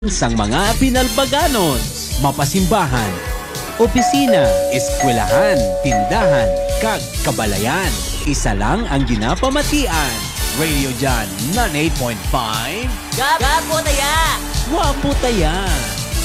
sang mga pinalbaganon, mapasimbahan, opisina, eskwelahan, tindahan, kag kabalayan. Isa lang ang ginapamatian. Radio Jan 98.5. Gapo na ya! Wapo taya!